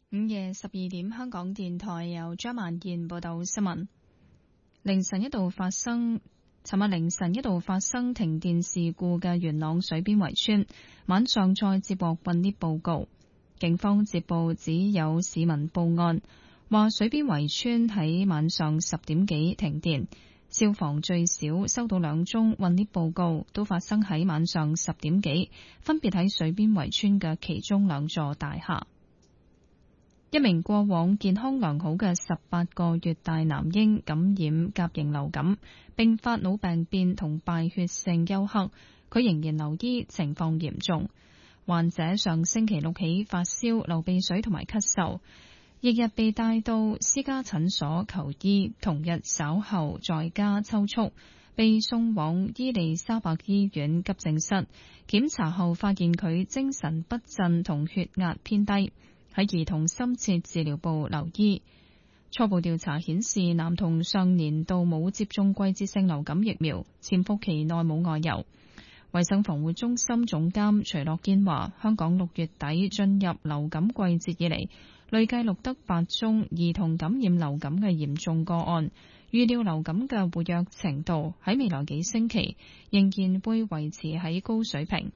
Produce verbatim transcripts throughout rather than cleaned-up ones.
午夜十二點，香港電台由張曼燕報道新聞。凌晨一度發生，尋日凌晨一度發生停電事故嘅元朗水邊圍村，晚上再接獲困 𨋢 報告。警方接報指有市民報案，話水邊圍村喺晚上十點幾停電。消防最少收到兩宗困 𨋢 報告，都發生喺晚上十點幾，分別喺水邊圍村嘅其中兩座大廈。一名過往健康良好嘅十八個月大男嬰感染甲型流感，並發腦病變同敗血性休克，佢仍然留醫，情況嚴重。患者上星期六起發燒、流鼻水同埋咳嗽，翌日被帶到私家診所求醫，同日稍後在家抽搐，被送往伊利沙伯醫院急症室檢查後，發現佢精神不振同血壓偏低，喺兒童深切治療部留醫。初步調查顯示，男童上年度冇接種季節性流感疫苗，潛伏期內冇外遊。衛生防護中心總監徐樂堅話，香港六月底進入流感季節以嚟，累計錄得八宗兒童感染流感嘅嚴重個案，預料流感嘅活躍程度喺未來幾星期仍然會維持喺高水平。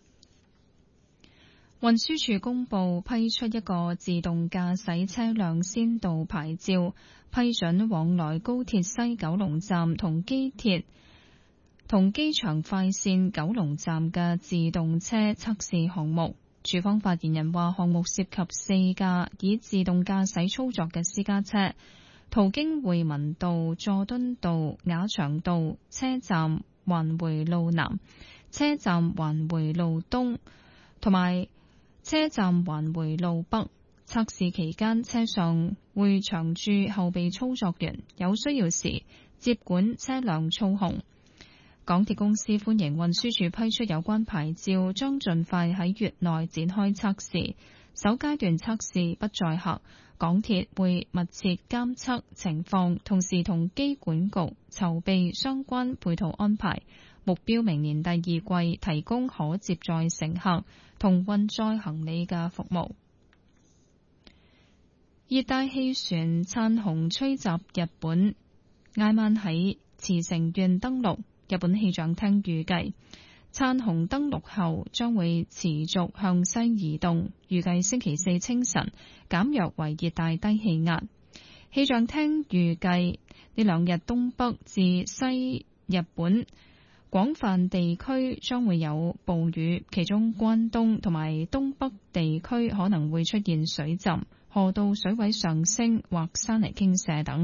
運輸署公布批出一個自動駕駛車輛先導牌照，批准往來高鐵西九龍站同機鐵同機場快線九龍站嘅自動車測試項目。署方發言人話，項目涉及四架以自動駕駛操作嘅私家車，途經匯民道、佐敦道、雅翔道、車站環回路南、車站環回路東同埋車站環回路北。測試期間，車上會長駐後備操作員，有需要時接管車輛操控。港鐵公司歡迎運輸署批出有關牌照，將盡快喺月內展開測試。首階段測試不載客，港鐵會密切監測情況，同時同機管局籌備相關配套安排。目標明年第二季提供可接載乘客同運載行李嘅服務。熱帶氣旋燦紅吹襲日本，挨晚喺茨城縣登陸。日本氣象廳預計，燦紅登陸後將會持續向西移動，預計星期四清晨減弱為熱帶低氣壓。氣象廳預計呢兩日東北至西日本廣泛地區將會有暴雨，其中關東同埋東北地區可能會出現水浸、河道水位上升或山泥傾瀉等。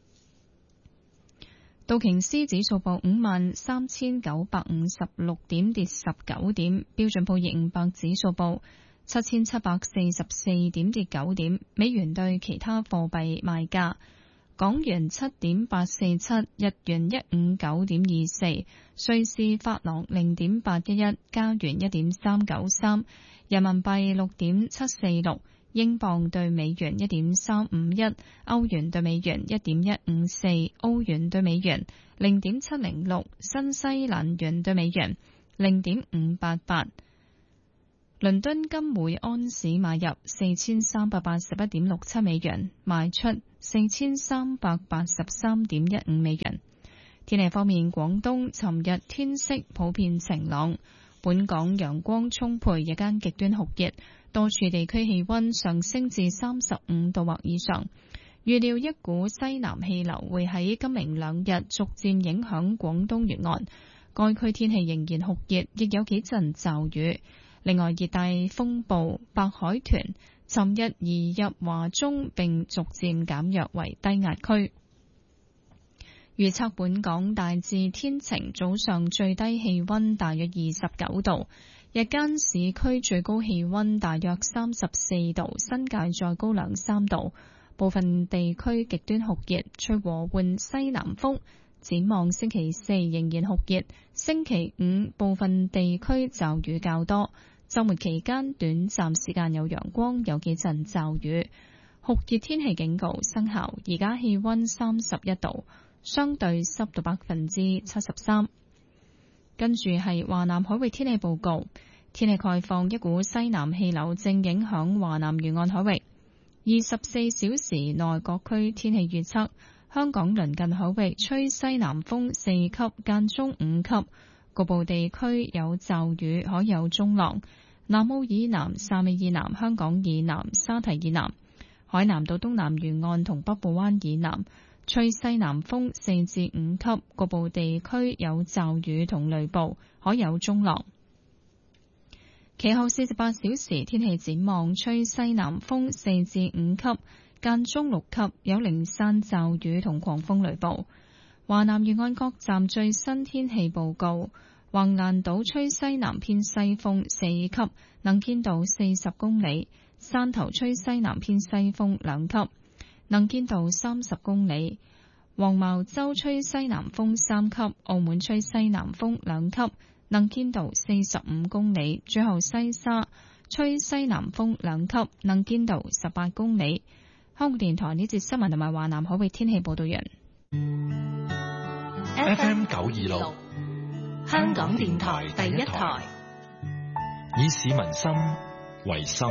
道瓊斯指數報五萬三千九百五十六點，跌十九點。標準普爾五百指數報七千七百四十四點，跌九點。美元對其他貨幣賣價：港元七點八四七，日元一五九點二四，瑞士法郎零點八一一，加元一點三九三，人民幣六點七四六。英鎊對美元一點三五一，歐元對美元一點一五四，澳元對美元零點七零六，新西蘭元對美元零點五八八。倫敦金每安士買入四千三百八十一點六七美元，賣出四千三百八十三點一五美元。天氣方面，廣東尋日天色普遍晴朗，本港陽光充沛，日間極端酷熱。多處地區氣溫上升至三十五度或以上，預料一股西南氣流會喺今明兩日逐漸影響廣東沿岸，該區天氣仍然酷熱，亦有幾陣驟雨。另外，熱帶風暴白海豚尋日移入華中，並逐漸減弱為低壓區。預測本港大致天晴，早上最低氣溫大約二十九度。日間市區最高氣溫大約三十四度，新界再高兩三度，部分地區極端酷熱，吹和緩西南風。展望星期四仍然酷熱，星期五部分地區驟雨較多，週末期間短暫時間有陽光，有幾陣驟雨。酷熱天氣警告生效，而家氣溫三十一度，相對濕度百分之七十三。跟住係華南海域天氣報告，天氣概況，一股西南氣流正影響華南沿岸海域。 二十四小時內各區天氣預測：香港鄰近海域吹西南風四級，間中五級，局部地區有驟雨，可有中浪。南澳以南、汕尾以南、香港以南、沙堤以南、海南島東南沿岸同北部灣以南吹西南風四至五級，局部地區有驟雨同雷暴，可有中浪。其後四十八小時天氣展望：吹西南風四至五級，間中六級，有零散驟雨同狂風雷暴。華南沿岸各站最新天氣報告：橫瀾島吹西南偏西風四級，能見度四十公里；汕頭吹西南偏西風兩級，能見度三十公里；黃茅洲吹西南風三級，澳門吹西南風兩級，能見度四十五公里。最後西沙吹西南風兩級，能見度十八公里。香港電台呢節新聞同埋華南海域天氣報道人。 F M 九二六，香港電台第一台，以市民心為心，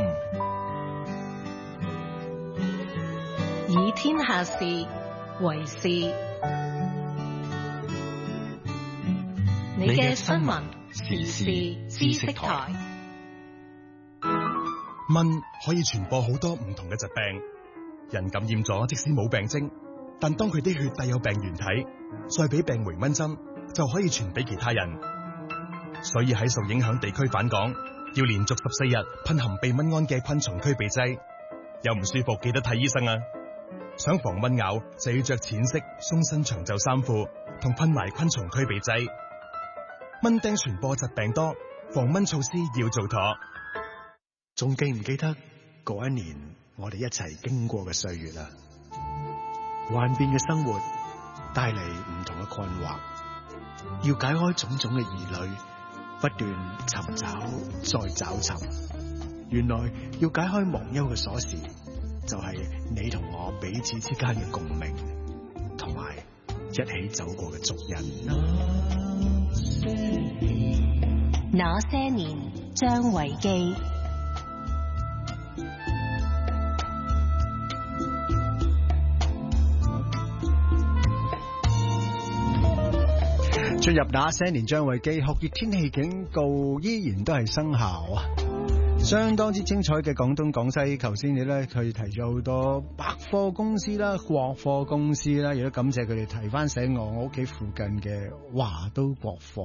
以天下事為事。你嘅新聞時事知識台。 蚊可以傳播好多唔同嘅疾病，人感染咗即使冇病徵，但當佢啲血帶有病原體，再俾病媒蚊針，就可以傳俾其他人。所以喺受影響地區返港，要連續十四日噴含避蚊胺嘅昆蟲驅避劑。有唔舒服記得睇醫生啊！想防蚊咬就要着淺色鬆身長袖衫褲，同噴埋昆蟲驅避劑。蚊叮傳播疾病多，防蚊措施要做妥。 仲記唔記得嗰一年我哋一齊經過嘅歲月啊？幻變嘅生活帶嚟唔同嘅困惑，要解開種種嘅疑慮，不斷尋找再找尋。原來要解開忘憂嘅鎖匙，就係你同我彼此之間嘅共鳴，同埋一起走過嘅足印。 那些年，張維基。 進入那些年，張維基，酷熱天氣警告依然都係生效啊！相當之精彩嘅廣東廣西，頭先你咧佢提咗好多百貨公司啦、國貨公司啦，亦都感謝佢哋提翻醒我我屋企附近嘅華都國貨。